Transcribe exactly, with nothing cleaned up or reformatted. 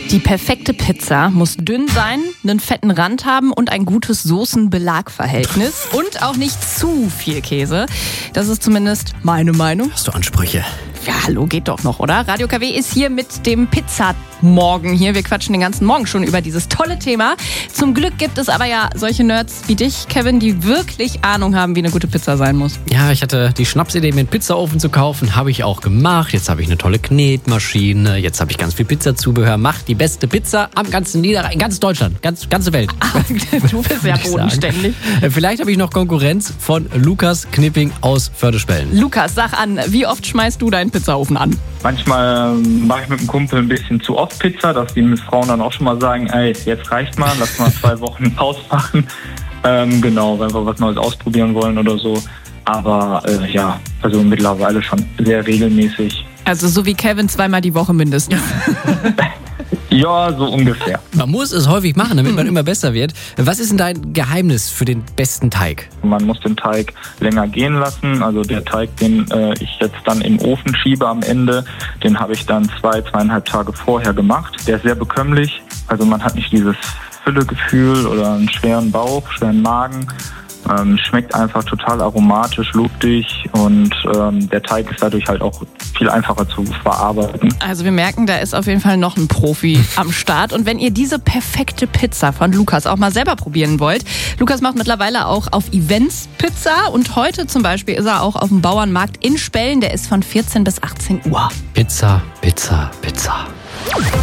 Die perfekte Pizza muss dünn sein, einen fetten Rand haben und ein gutes Soßen-Belag-Verhältnis und auch nicht zu viel Käse. Das ist zumindest meine Meinung. Hast du Ansprüche? Ja, hallo, geht doch noch, oder? Radio K W ist hier mit dem Pizzamorgen hier. Wir quatschen den ganzen Morgen schon über dieses tolle Thema. Zum Glück gibt es aber ja solche Nerds wie dich, Kevin, die wirklich Ahnung haben, wie eine gute Pizza sein muss. Ja, ich hatte die Schnapsidee, mir einen Pizzaofen zu kaufen. Habe ich auch gemacht. Jetzt habe ich eine tolle Knetmaschine. Jetzt habe ich ganz viel Pizzazubehör. Macht die beste Pizza am ganzen Niederrhein, ganz Deutschland, ganz, ganze Welt. Ah, du bist ja bodenständig. Vielleicht habe ich noch Konkurrenz von Lukas Knipping aus Förde-Spellen. Lukas, sag an, wie oft schmeißt du deinen Pizzaofen an? Manchmal mache ich mit dem Kumpel ein bisschen zu oft Pizza, dass die Frauen dann auch schon mal sagen, ey, jetzt reicht mal, lass mal zwei Wochen Pause machen. Ähm, genau, wenn wir was Neues ausprobieren wollen oder so. Aber äh, ja, also mittlerweile schon sehr regelmäßig. Also so wie Kevin zweimal die Woche mindestens. Ja, so ungefähr. Man muss es häufig machen, damit man immer besser wird. Was ist denn dein Geheimnis für den besten Teig? Man muss den Teig länger gehen lassen. Also der Teig, den äh, ich jetzt dann im Ofen schiebe am Ende, den habe ich dann zwei, zweieinhalb Tage vorher gemacht. Der ist sehr bekömmlich. Also man hat nicht dieses Füllegefühl oder einen schweren Bauch, schweren Magen. Ähm, schmeckt einfach total aromatisch, luftig und ähm, der Teig ist dadurch halt auch viel einfacher zu verarbeiten. Also wir merken, da ist auf jeden Fall noch ein Profi am Start. Und wenn ihr diese perfekte Pizza von Lukas auch mal selber probieren wollt, Lukas macht mittlerweile auch auf Events Pizza und heute zum Beispiel ist er auch auf dem Bauernmarkt in Spellen, der ist von vierzehn bis achtzehn Uhr. Pizza, Pizza, Pizza.